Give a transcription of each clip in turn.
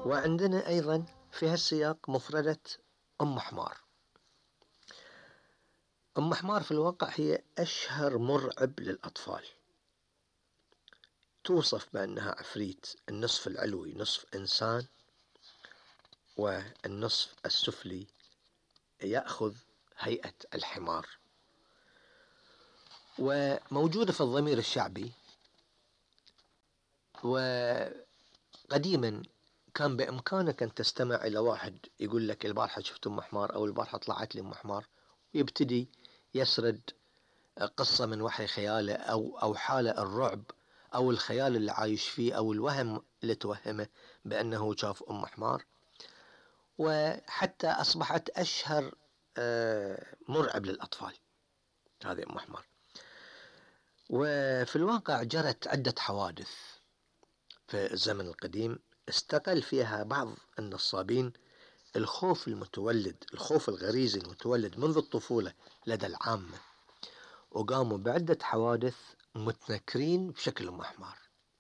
وعندنا أيضا في هالسياق مفردة أم حمار. أم حمار في الواقع هي أشهر مرعب للأطفال، توصف بأنها عفريت النصف العلوي نصف إنسان، والنصف السفلي يأخذ هيئة الحمار، وموجودة في الضمير الشعبي. وقديما كان بإمكانك أن تستمع إلى واحد يقول لك البارحة شفت أم حمار، أو البارحة طلعت لي أم حمار، ويبتدي يسرد قصة من وحي خياله أو حالة الرعب أو الخيال اللي عايش فيه أو الوهم اللي توهمه بأنه شاف أم حمار، وحتى أصبحت أشهر مرعب للأطفال هذه أم حمار. وفي الواقع جرت عدة حوادث في الزمن القديم استقل فيها بعض النصابين الخوف المتولد، الخوف الغريزي المتولد منذ الطفولة لدى العامة، وقاموا بعدة حوادث متنكرين بشكل أم حمار.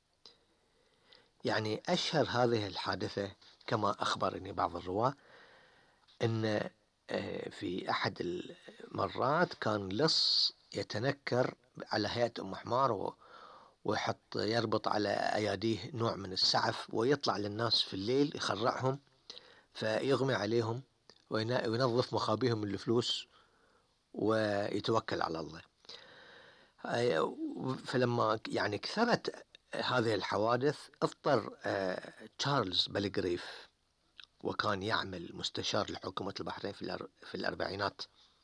يعني أشهر هذه الحادثة كما أخبرني بعض الرواة أن في أحد المرات كان لص يتنكر على هيئة أم حمار ويحط يربط على أياديه نوع من السعف ويطلع للناس في الليل يخرعهم فيغمي عليهم وينظف مخابيهم الفلوس ويتوكل على الله. فلما يعني كثرت هذه الحوادث اضطر تشارلز بلغريف، وكان يعمل مستشار لحكومة البحرين في الأربعينات،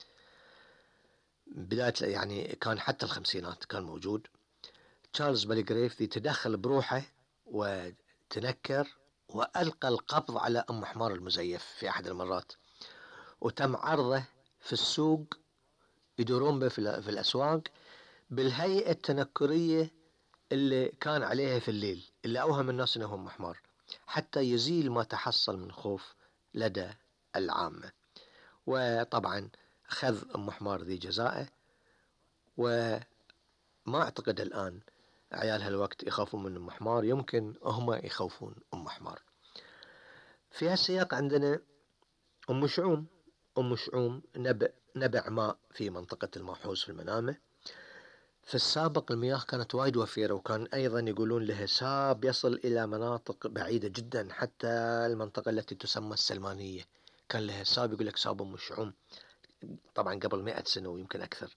بداية يعني كان حتى الخمسينات كان موجود. تشارلز بلغريف يتدخل بروحه وتنكر وألقى القبض على أم حمار المزيف في أحد المرات، وتم عرضه في السوق، يدورون به في الأسواق بالهيئة التنكرية اللي كان عليها في الليل، اللي أوهم الناس أنه أم حمار، حتى يزيل ما تحصل من خوف لدى العامة. وطبعا أخذ أم حمار ذي جزائه، وما أعتقد الآن عيال هالوقت يخافون من أم حمار، يمكن هم يخوفون أم حمار. في هالسياق عندنا أم شعوم. أم شعوم نبع ماء في منطقة الماحوز في المنامة. في السابق المياه كانت وايد وفيرة، وكان أيضا يقولون له ساب يصل إلى مناطق بعيدة جدا، حتى المنطقة التي تسمى السلمانية كان لها ساب، يقول لك ساب أم شعوم، طبعا قبل 100 سنة ويمكن أكثر.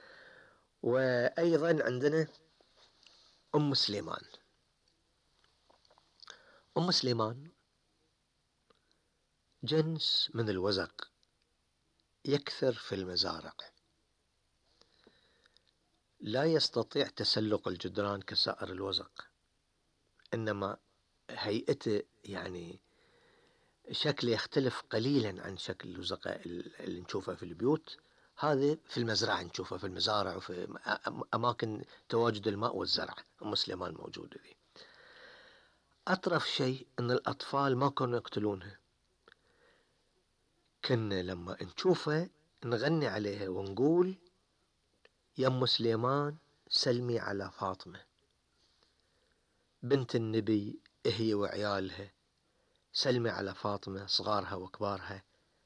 وأيضا عندنا أم سليمان. أم سليمان جنس من الوزغ يكثر في المزارع، لا يستطيع تسلق الجدران كسائر الوزغ، إنما هيئته يعني شكل يختلف قليلا عن شكل الوزغة اللي نشوفها في البيوت. هذه في المزرعة نشوفها في المزارع وفي أماكن تواجد الماء والزرع. أم سليمان موجودة ذي. أطرف شيء أن الأطفال ما كانوا يقتلونها، كنا لما نشوفها نغني عليها ونقول يا أم سليمان سلمي على فاطمة بنت النبي هي وعيالها، سلمي على فاطمة صغارها وكبارها